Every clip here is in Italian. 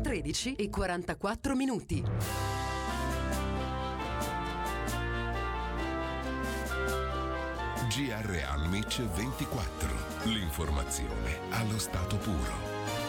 13:44. GR Almic 24. L'informazione allo stato puro.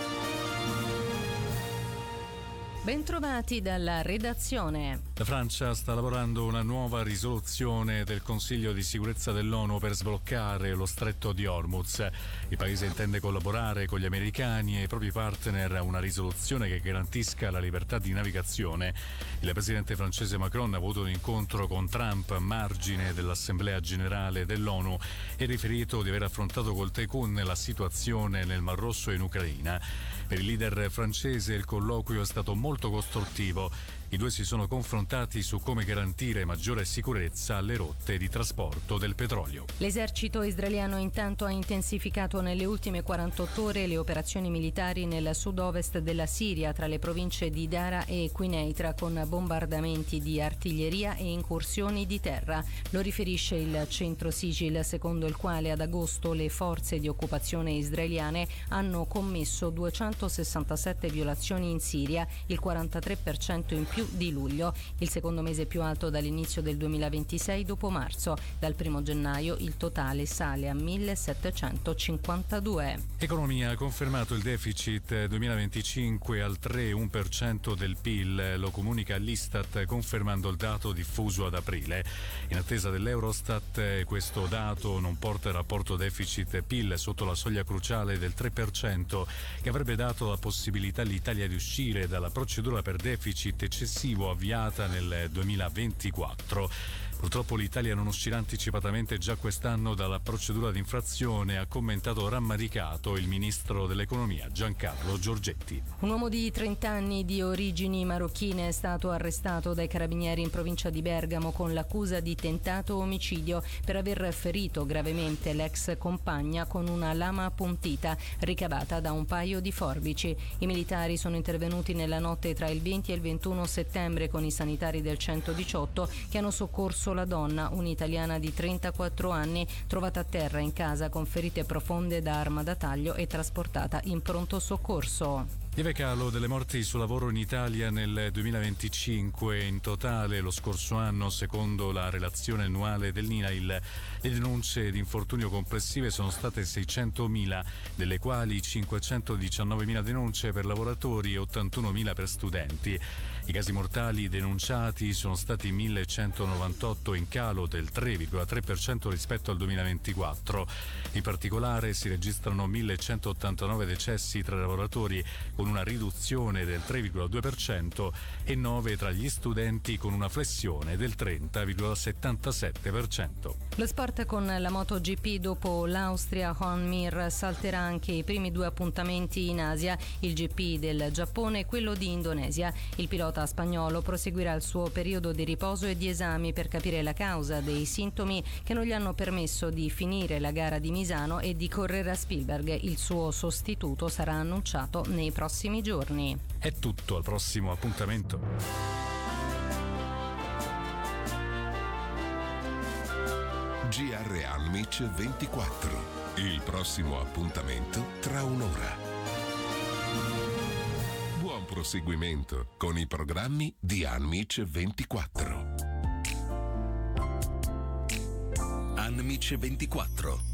Bentrovati dalla redazione. La Francia sta lavorando a una nuova risoluzione del Consiglio di sicurezza dell'ONU per sbloccare lo stretto di Hormuz. Il paese intende collaborare con gli americani e i propri partner a una risoluzione che garantisca la libertà di navigazione. Il presidente francese Macron ha avuto un incontro con Trump a margine dell'Assemblea Generale dell'ONU e riferito di aver affrontato col Tycoon la situazione nel Mar Rosso e in Ucraina. Per il leader francese il colloquio è stato molto costruttivo. I due si sono confrontati su come garantire maggiore sicurezza alle rotte di trasporto del petrolio. L'esercito israeliano intanto ha intensificato nelle ultime 48 ore le operazioni militari nel sud-ovest della Siria tra le province di Dara e Quneitra con bombardamenti di artiglieria e incursioni di terra. Lo riferisce il centro Sigil, secondo il quale ad agosto le forze di occupazione israeliane hanno commesso 267 violazioni in Siria, il 43% in più di luglio, il secondo mese più alto dall'inizio del 2026 dopo marzo. Dal 1 gennaio il totale sale a 1752. Economia ha confermato il deficit 2025 al 3,1% del PIL, lo comunica l'Istat confermando il dato diffuso ad aprile. In attesa dell'Eurostat questo dato non porta il rapporto deficit-PIL sotto la soglia cruciale del 3%, che avrebbe dato la possibilità all'Italia di uscire dalla procedura per deficit eccessivo avviata nel 2024. Purtroppo l'Italia non uscirà anticipatamente già quest'anno dalla procedura di infrazione, ha commentato rammaricato il ministro dell'economia Giancarlo Giorgetti. Un uomo di 30 anni di origini marocchine è stato arrestato dai carabinieri in provincia di Bergamo con l'accusa di tentato omicidio per aver ferito gravemente l'ex compagna con una lama appuntita ricavata da un paio di forbici. I militari sono intervenuti nella notte tra il 20 e il 21 settembre con i sanitari del 118 che hanno soccorso la donna, un'italiana di 34 anni, trovata a terra in casa con ferite profonde da arma da taglio e trasportata in pronto soccorso. Lieve calo delle morti sul lavoro in Italia nel 2025. In totale lo scorso anno, secondo la relazione annuale dell'INAIL, le denunce di infortunio complessive sono state 600.000, delle quali 519.000 denunce per lavoratori e 81.000 per studenti. I casi mortali denunciati sono stati 1.198, in calo del 3,3% rispetto al 2024. In particolare si registrano 1.189 decessi tra lavoratori con una riduzione del 3,2% e 9 tra gli studenti con una flessione del 30,77%. Lo sport con la MotoGP: dopo l'Austria, Joan Mir salterà anche i primi due appuntamenti in Asia, il GP del Giappone e quello di Indonesia. Il pilota spagnolo proseguirà il suo periodo di riposo e di esami per capire la causa dei sintomi che non gli hanno permesso di finire la gara di Misano e di correre a Spielberg. Il suo sostituto sarà annunciato nei prossimi giorni. È tutto, al prossimo appuntamento. GR Almic 24. Il prossimo appuntamento tra un'ora. Buon proseguimento con i programmi di Almic 24. Almic 24.